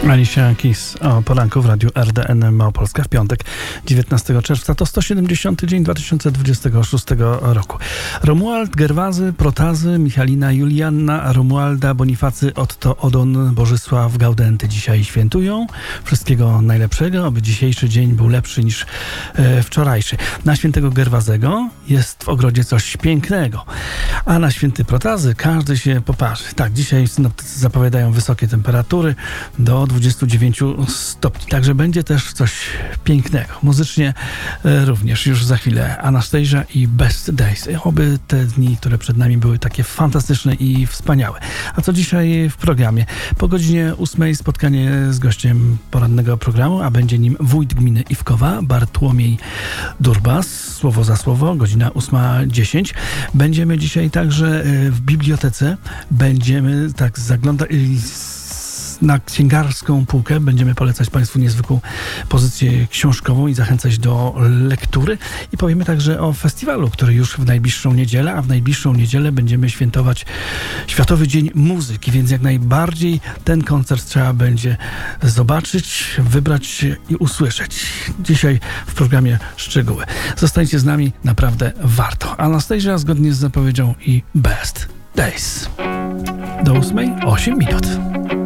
Alicia Keys o poranku w radiu RDN Małopolska w piątek 19 czerwca. To 170 dzień 2026 roku. Romuald, Gerwazy, Protazy, Michalina, Julianna, Romualda, Bonifacy, Otto, Odon, Bożysław, Gaudenty dzisiaj świętują. Wszystkiego najlepszego, aby dzisiejszy dzień był lepszy niż wczorajszy. Na świętego Gerwazego jest w ogrodzie coś pięknego, a na święty Protazy każdy się poparzy. Tak, dzisiaj synoptycy zapowiadają wysokie temperatury do 29 stopni. Także będzie też coś pięknego. Muzycznie również już za chwilę Anastasia i Best Days. Oby te dni, które przed nami były takie fantastyczne i wspaniałe. A co dzisiaj w programie? Po godzinie 8 spotkanie z gościem porannego programu, a będzie nim wójt gminy Iwkowa, Bartłomiej Durbas. Słowo za słowo, godzina 8:10. Będziemy dzisiaj także w bibliotece. Będziemy tak zaglądać na księgarską półkę. Będziemy polecać Państwu niezwykłą pozycję książkową i zachęcać do lektury. I powiemy także o festiwalu, który już w najbliższą niedzielę, a w najbliższą niedzielę będziemy świętować Światowy Dzień Muzyki, więc jak najbardziej ten koncert trzeba będzie zobaczyć, wybrać się i usłyszeć. Dzisiaj w programie szczegóły. Zostańcie z nami, naprawdę warto. Anastasia zgodnie z zapowiedzią i Best Days. Do 8:08 minut.